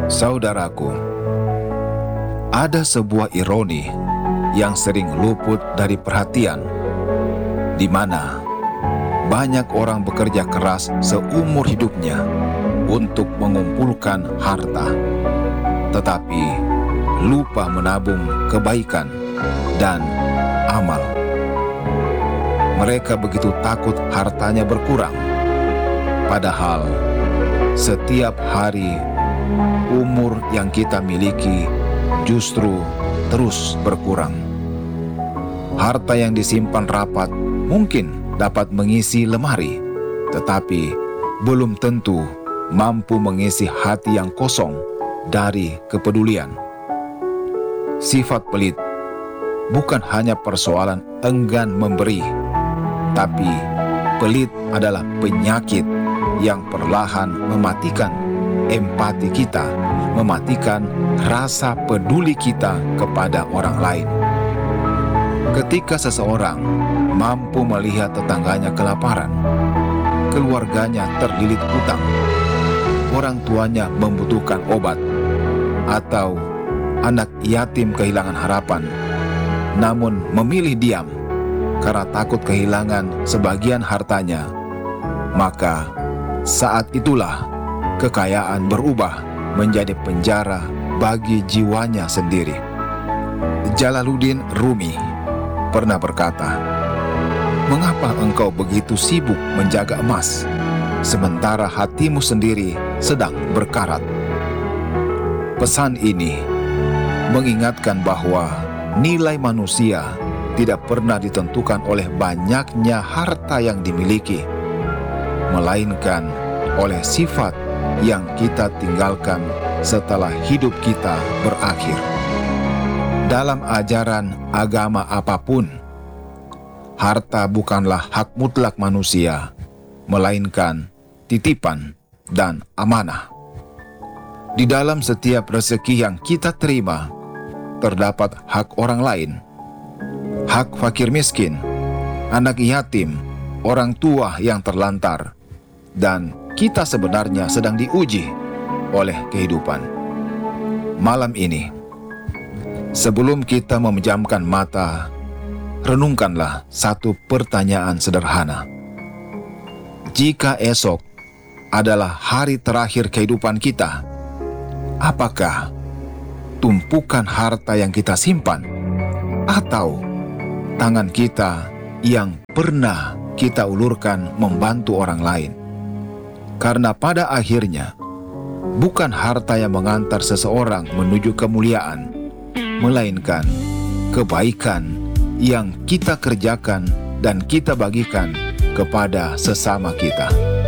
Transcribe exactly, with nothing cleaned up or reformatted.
Saudaraku, ada sebuah ironi yang sering luput dari perhatian, di mana banyak orang bekerja keras seumur hidupnya untuk mengumpulkan harta, tetapi lupa menabung kebaikan dan amal. Mereka begitu takut hartanya berkurang, padahal setiap hari umur yang kita miliki justru terus berkurang. Harta yang disimpan rapat mungkin dapat mengisi lemari, tetapi belum tentu mampu mengisi hati yang kosong dari kepedulian. Sifat pelit bukan hanya persoalan enggan memberi, tapi pelit adalah penyakit yang perlahan mematikan empati kita, mematikan rasa peduli kita kepada orang lain. Ketika seseorang mampu melihat tetangganya kelaparan, keluarganya terlilit hutang, orang tuanya membutuhkan obat, atau anak yatim kehilangan harapan, namun memilih diam karena takut kehilangan sebagian hartanya, maka saat itulah kekayaan berubah menjadi penjara bagi jiwanya sendiri. Jalaluddin Rumi pernah berkata, "Mengapa engkau begitu sibuk menjaga emas, sementara hatimu sendiri sedang berkarat?" Pesan ini mengingatkan bahwa nilai manusia tidak pernah ditentukan oleh banyaknya harta yang dimiliki, melainkan oleh sifat yang kita tinggalkan setelah hidup kita berakhir. Dalam ajaran agama apapun, harta bukanlah hak mutlak manusia, melainkan titipan dan amanah. Di dalam setiap rezeki yang kita terima, terdapat hak orang lain. Hak fakir miskin, anak yatim, orang tua yang terlantar, dan kita sebenarnya sedang diuji oleh kehidupan. Malam ini, sebelum kita memejamkan mata, renungkanlah satu pertanyaan sederhana. Jika esok adalah hari terakhir kehidupan kita, apakah tumpukan harta yang kita simpan, atau tangan kita yang pernah kita ulurkan membantu orang lain? Karena pada akhirnya, bukan harta yang mengantar seseorang menuju kemuliaan, melainkan kebaikan yang kita kerjakan dan kita bagikan kepada sesama kita.